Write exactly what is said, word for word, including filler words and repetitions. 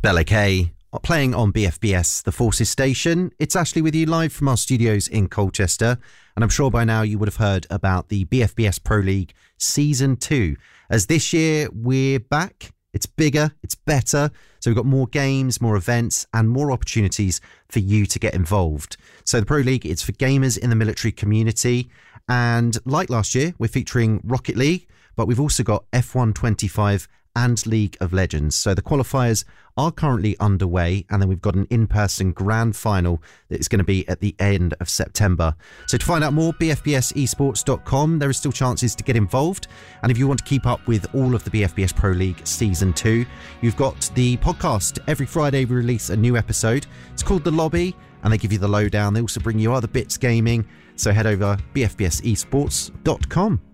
Bella K, playing on B F B S, the Forces Station. It's Ashley with you live from our studios in Colchester, and I'm sure by now you would have heard about the B F B S Pro League Season two. As this year we're back, it's bigger, it's better, so we've got more games, more events, and more opportunities for you to get involved. So the Pro League, it's for gamers in the military community, and like last year, we're featuring Rocket League, but we've also got F one twenty-five and League of Legends. So the qualifiers are currently underway, and then we've got an in-person grand final that is going to be at the end of September. So to find out more, b f b s esports dot com. There are still chances to get involved, and if you want to keep up with all of the B F B S Pro League Season two, you've got the podcast. Every Friday we release a new episode. It's called The Lobby, and they give you the lowdown. They also bring you other bits gaming, so head over b f b s esports dot com.